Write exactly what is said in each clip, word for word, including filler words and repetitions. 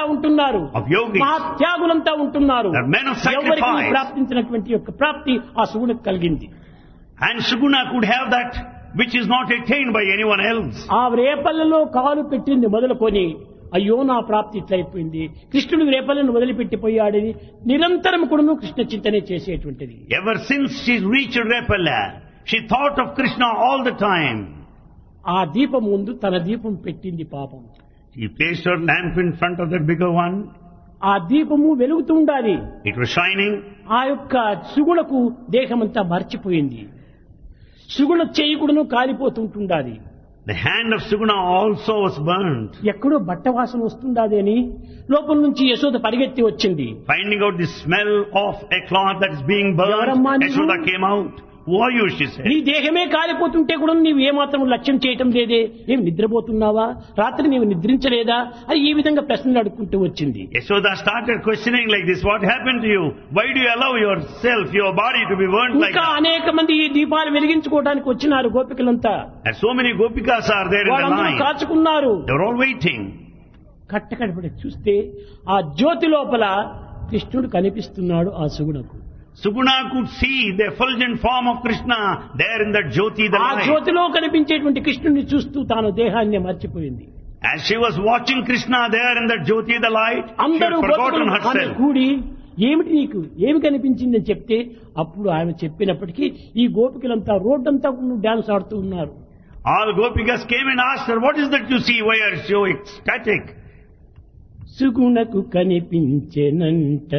మహాత్ములంతా ఉంటున్నారు, of yogis. మహాత్యాగులంతా ఉంటున్నారు. They are men of ఎవరికి sacrifice. ప్రాప్తించినటువంటి యొక్క ప్రాప్తి ఆ శివునికి కలిగింది. And Suguna could have that which is not attained by anyone else. ఆ రేపల్లలో కాలు పెట్టింది మొదలుకొని అయ్యో నా ప్రాప్తి ఇట్లయిపోయింది, కృష్ణుడు రేపలను వదిలిపెట్టిపోయాడని నిరంతరం కూడాను కృష్ణ చింతనే చేసేటువంటిది. Ever since she reached Repala, she thought of Krishna all the time. ఆ దీపం ముందు తన దీపం పెట్టింది పాపం. She placed her lamp in front of that bigger one. ఆ దీపము వెలుగుతూ ఉండాలి. It was shining. ఆ యొక్క సుగుణకు దేహమంతా మర్చిపోయింది. సుగుణ చేయి కూడాను కాలిపోతుంటుండాలి. The hand of Suguna also was burnt. ఎక్కడో బట్ట వాసన వస్తుండాది అని లోపల నుంచి యశోద పరిగెత్తి వచ్చింది. Finding out the smell of a cloth that is being ఎవరమ్మా burnt, నీవు? Yashoda came out. Who are you, she said. నీ దేహమే కాలిపోతుంటే కూడా నీవు ఏమాత్రం లక్ష్యం చేయటం లేదే, ఏం నిద్రపోతున్నావా, రాత్రి నీవు నిద్రించలేదా అని ఈ విధంగా ప్రశ్నలు అడుక్కుంటూ వచ్చింది. Yashoda started questioning like this. What happened to you? Why do you allow yourself, your body to be burnt like ఇంకా that? అనేక మంది ఈ దీపాలు వెలిగించుకోవడానికి వచ్చినారు గోపికలంతా. And so many gopikas are there in the వాళ్ళందరూ line. కాచుకున్నారు. They were all waiting. కట్టకడపడి చూస్తే ఆ జ్యోతి లోపల కృష్ణుడు కనిపిస్తున్నాడు ఆ సుగుణకు. Suguna could see the effulgent form of Krishna there in that Jyoti, the ఆ light. జ్యోతిలో కనిపించేటువంటి కృష్ణుడిని చూస్తూ తాను దేహాన్ని మర్చిపోయింది. As she was watching Krishna there in that Jyoti, the light, she had అందరూ forgotten ఆమె herself. కూడి ఏమిటి నీకు ఏమి కనిపించిందని చెప్తే అప్పుడు ఆమె చెప్పినప్పటికీ ఈ గోపికలంతా రోడ్డంతా డాన్స్ ఆడుతూ ఉన్నారు. All gopikas came and asked her, what is that you see? Why are you so ecstatic? సుగుణకు కనిపించెనంట,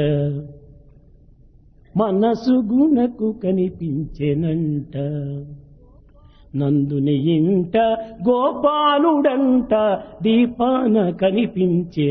మనసు గుణకు కనిపించెనంట, నందుని ఇంట గోపాలుడంట దీపాన కనిపించే